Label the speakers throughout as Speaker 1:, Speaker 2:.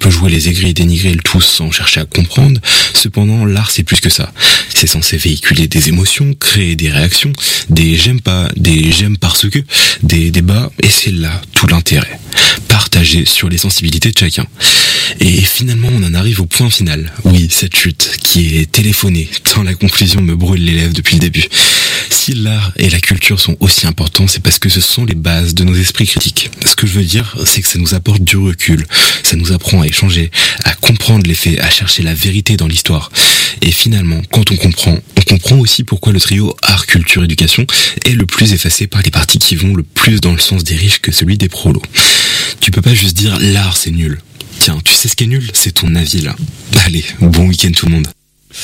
Speaker 1: peut jouer les aigris et dénigrer le tout sans chercher à comprendre. Cependant, l'art c'est plus que ça. C'est censé véhiculer des émotions, créer des réactions, des j'aime pas, des j'aime parce que, des débats, et c'est là tout l'intérêt. Partager sur les sensibilités de chacun. Et finalement, on en arrive au point final. Oui, cette chute qui est téléphonée, tant la conclusion me brûle les lèvres depuis le début. Si l'art et la culture sont aussi importants, c'est parce que ce sont les bases de nos esprits critiques. Ce que je veux dire, c'est que ça nous apporte du recul, ça nous apprend à échanger, à comprendre les faits, à chercher la vérité dans l'histoire. Et finalement, quand on comprend aussi pourquoi le trio art, culture, éducation est le plus effacé par les partis qui vont le plus dans le sens des riches que celui des prolos. Tu peux pas juste dire l'art c'est nul. Tiens, tu sais ce qui est nul ? C'est ton avis là. Allez, bon week-end tout le monde.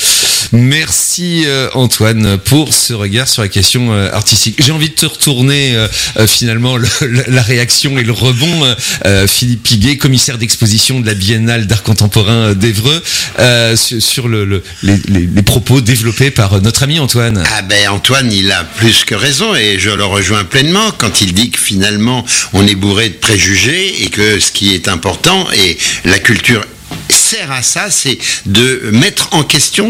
Speaker 2: Merci Antoine pour ce regard sur la question artistique. J'ai envie de te retourner finalement la réaction et le rebond. Philippe Piguet, commissaire d'exposition de la Biennale d'art contemporain d'Évreux, sur les propos développés par notre ami Antoine.
Speaker 3: Ah ben Antoine, il a plus que raison et je le rejoins pleinement quand il dit que finalement on est bourré de préjugés et que ce qui est important et la culture sert à ça, c'est de mettre en question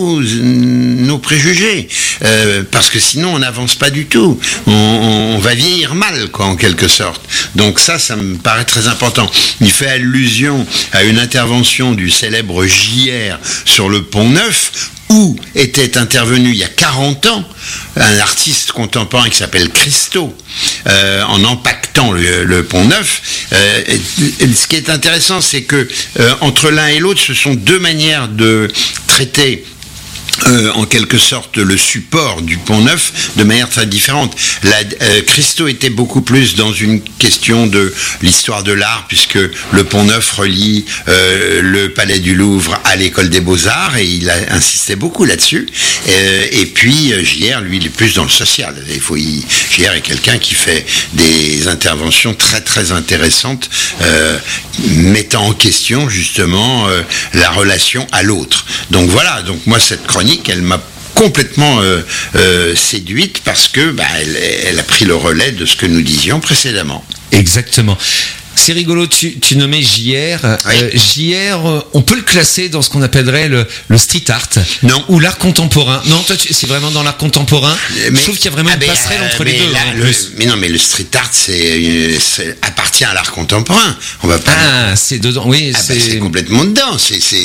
Speaker 3: nos préjugés, parce que sinon on n'avance pas du tout, on va vieillir mal quoi en quelque sorte. Donc ça me paraît très important. Il fait allusion à une intervention du célèbre JR sur le Pont Neuf, où était intervenu il y a 40 ans un artiste contemporain qui s'appelle Christo, en empaquetant le Pont Neuf. Ce qui est intéressant, c'est que entre l'un et l'autre, ce sont deux manières de traiter en quelque sorte le support du Pont Neuf de manière très différente. Christo était beaucoup plus dans une question de l'histoire de l'art, puisque le Pont Neuf relie le Palais du Louvre à l'École des Beaux-Arts, et il a insisté beaucoup là-dessus. Et puis JR, lui, il est plus dans le social. JR est quelqu'un qui fait des interventions très très intéressantes, mettant en question justement la relation à l'autre. Donc voilà, donc moi cette chronique, elle m'a complètement séduite parce que elle a pris le relais de ce que nous disions précédemment.
Speaker 2: Exactement. C'est rigolo, tu nommais JR. Oui. JR, on peut le classer dans ce qu'on appellerait le street art.
Speaker 3: Non.
Speaker 2: Ou l'art contemporain. Non, toi, c'est vraiment dans l'art contemporain. Je trouve qu'il y a vraiment une passerelle entre les deux.
Speaker 3: Mais non, mais le street art, appartient à l'art contemporain. On va pas.
Speaker 2: Ah, c'est dedans. Oui,
Speaker 3: c'est complètement dedans.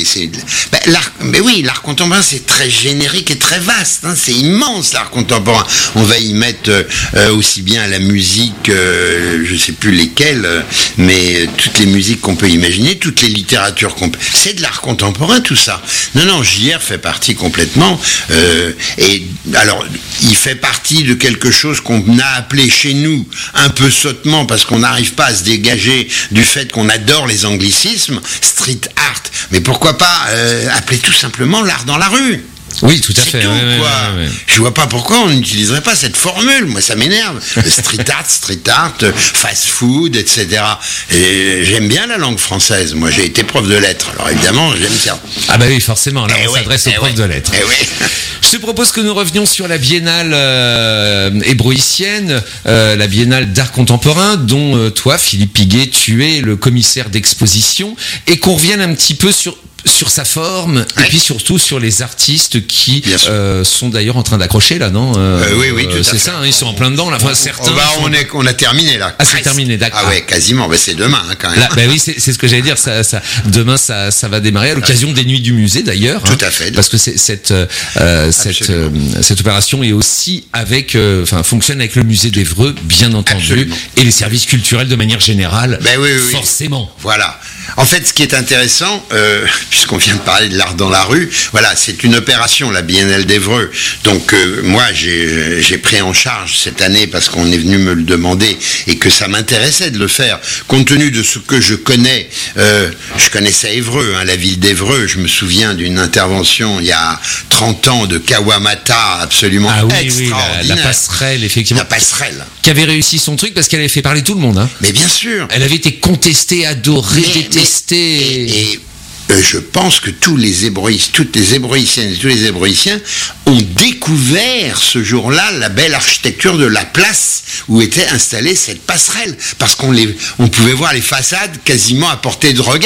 Speaker 3: Mais oui, l'art contemporain, c'est très générique et très vaste. Hein, c'est immense, l'art contemporain. On va y mettre aussi bien la musique, je sais plus lesquelles, mais toutes les musiques qu'on peut imaginer, toutes les littératures qu'on peut... C'est de l'art contemporain, tout ça. Non, JR fait partie complètement. Et alors, il fait partie de quelque chose qu'on a appelé chez nous, un peu sottement, parce qu'on n'arrive pas à se dégager du fait qu'on adore les anglicismes, street art. Mais pourquoi pas appeler tout simplement l'art dans la rue ?
Speaker 2: Oui, tout à fait.
Speaker 3: Tout,
Speaker 2: ouais.
Speaker 3: Je vois pas pourquoi on n'utiliserait pas cette formule. Moi, ça m'énerve. Street art, fast food, etc. Et j'aime bien la langue française. Moi, j'ai été prof de lettres. Alors, évidemment, j'aime ça.
Speaker 2: Ah bah oui, forcément. Là, on s'adresse aux profs de lettres. Je te propose que nous revenions sur la Biennale ébroïcienne, la Biennale d'art contemporain, dont toi, Philippe Piguet, tu es le commissaire d'exposition, et qu'on revienne un petit peu sur sa forme, et puis surtout sur les artistes qui sont d'ailleurs en train d'accrocher là, non
Speaker 3: Oui, tout à fait.
Speaker 2: C'est ça, ils sont en plein dedans. Là, certains.
Speaker 3: On a terminé là.
Speaker 2: Ah, c'est terminé, d'accord.
Speaker 3: Ah ouais, quasiment. C'est demain quand même.
Speaker 2: Là, oui, c'est ce que j'allais dire. Demain, ça va démarrer à l'occasion des Nuits du Musée d'ailleurs.
Speaker 3: Tout à fait.
Speaker 2: Parce que cette opération est aussi fonctionne avec le musée d'Évreux, bien entendu, absolument, et les services culturels de manière générale.
Speaker 3: Oui.
Speaker 2: Forcément.
Speaker 3: Voilà. En fait, ce qui est intéressant, puisqu'on vient de parler de l'art dans la rue, voilà, c'est une opération, la Biennale d'Évreux. Donc, moi, j'ai pris en charge cette année parce qu'on est venu me le demander et que ça m'intéressait de le faire. Compte tenu de ce que je connais, je connaissais Évreux, la ville d'Évreux. Je me souviens d'une intervention il y a 30 ans de Kawamata, absolument extraordinaire.
Speaker 2: La passerelle, effectivement.
Speaker 3: La passerelle.
Speaker 2: Qui avait réussi son truc parce qu'elle avait fait parler tout le monde. Hein.
Speaker 3: Mais bien sûr.
Speaker 2: Elle avait été contestée, adorée, détestée.
Speaker 3: Et je pense que toutes les ébroïciennes et tous les ébroïciens ont découvert ce jour-là la belle architecture de la place où était installée cette passerelle. Parce qu'on pouvait voir les façades quasiment à portée de regard.